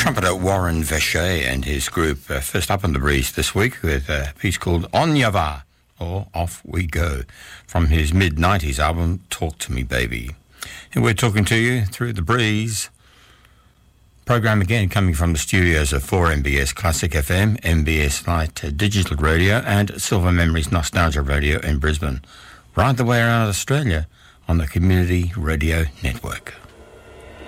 trumpeter Warren Vacher and his group first up on the breeze this week with a piece called On Ya Va, or Off We Go, from his mid-90s album Talk To Me Baby. And we're talking to you through the breeze program again, coming from the studios of 4MBS Classic FM, MBS Light Digital Radio and Silver Memories Nostalgia Radio in Brisbane, right the way around Australia on the Community Radio Network.